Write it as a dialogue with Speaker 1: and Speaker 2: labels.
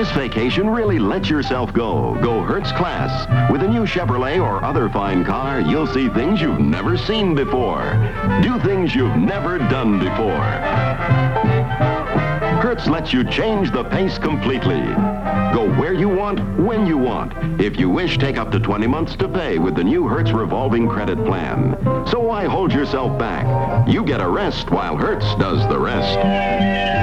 Speaker 1: This vacation, really let yourself go. Go Hertz Class. With a new Chevrolet or other fine car, you'll see things you've never seen before. Do things you've never done before. Hertz lets you change the pace completely. Go where you want, when you want. If you wish, take up to 20 months to pay with the new Hertz revolving credit plan. So why hold yourself back? You get a rest while Hertz does the rest.